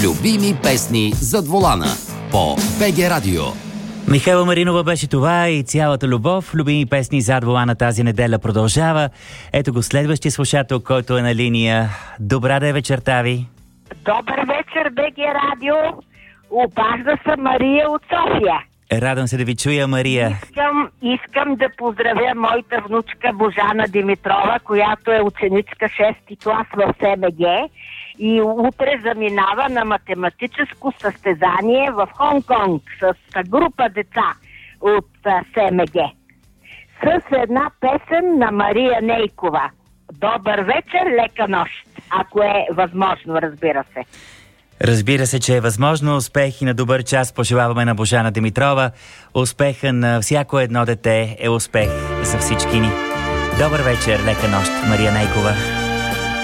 Любими песни зад волана по БГ Радио. Михайла Маринова беше това и цялата любов. Любими песни зад волана тази неделя продължава. Ето го следващия слушател, който е на линия. Добра да е вечерта ви. Добър вечер, БГ Радио. Обажда се Мария от София. Радвам се да ви чуя, Мария. Искам да поздравя моята внучка Божана Димитрова, която е ученичка 6-ти клас в СМГ и утре заминава на математическо състезание в Хонг-Конг с група деца от СМГ. С една песен на Мария Нейкова. Добър вечер, лека нощ. Ако е възможно, разбира се. Разбира се, че е възможно. Успех и на добър час пожелаваме на Божана Димитрова. Успеха на всяко едно дете е успех за всички ни. Добър вечер, лека нощ, Мария Нейкова.